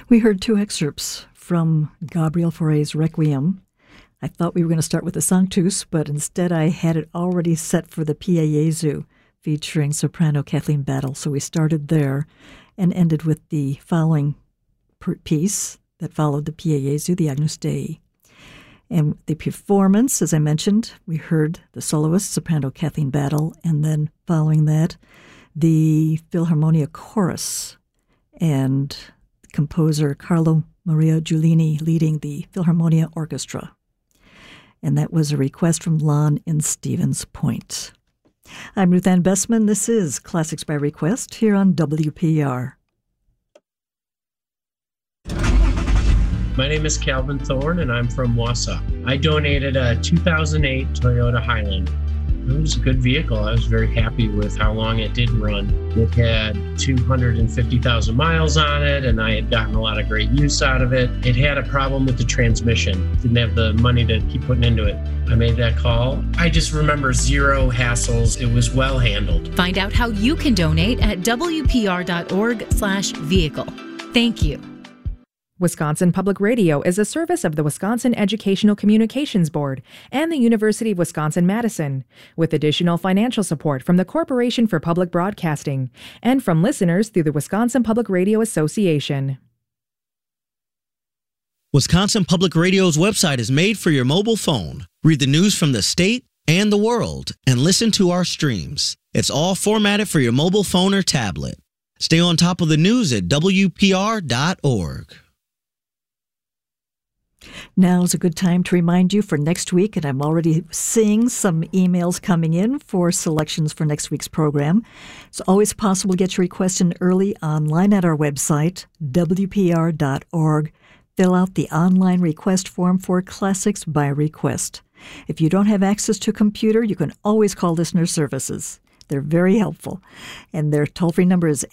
We heard two excerpts from Gabriel Fauré's Requiem. I thought we were going to start with the Sanctus, but instead I had it already set for the Pie Jesu, featuring soprano Kathleen Battle. So we started there and ended with the following piece that followed the Pie Jesu, the Agnus Dei. And the performance, as I mentioned, we heard the soloist, soprano Kathleen Battle, and then following that, the Philharmonia Chorus and composer Carlo Maria Giulini leading the Philharmonia Orchestra. And that was a request from Lon in Stevens Point. I'm Ruth Ann Bessman. This is Classics by Request here on WPR. My name is Calvin Thorne, and I'm from Wausau. I donated a 2008 Toyota Highland. It was a good vehicle. I was very happy with how long it did run. It had 250,000 miles on it, and I had gotten a lot of great use out of it. It had a problem with the transmission. Didn't have the money to keep putting into it. I made that call. I just remember zero hassles. It was well handled. Find out how you can donate at wpr.org/vehicle. Thank you. Wisconsin Public Radio is a service of the Wisconsin Educational Communications Board and the University of Wisconsin-Madison, with additional financial support from the Corporation for Public Broadcasting and from listeners through the Wisconsin Public Radio Association. Wisconsin Public Radio's website is made for your mobile phone. Read the news from the state and the world and listen to our streams. It's all formatted for your mobile phone or tablet. Stay on top of the news at WPR.org. Now's a good time to remind you for next week, and I'm already seeing some emails coming in for selections for next week's program. It's always possible to get your request in early online at our website, WPR.org. Fill out the online request form for Classics by Request. If you don't have access to a computer, you can always call Listener Services. They're very helpful. And their toll-free number is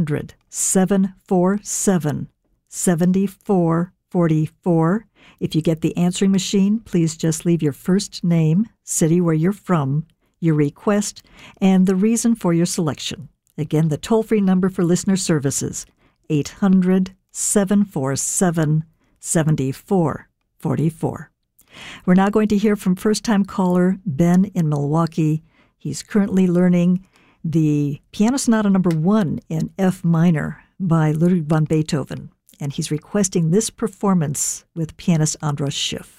800-747-7444. If you get the answering machine, please just leave your first name, city where you're from, your request, and the reason for your selection. Again, the toll-free number for Listener Services, 800-747-7444. We're now going to hear from first-time caller Ben in Milwaukee. He's currently learning the Piano Sonata No. 1 in F minor by Ludwig van Beethoven, and he's requesting this performance with pianist Andras Schiff.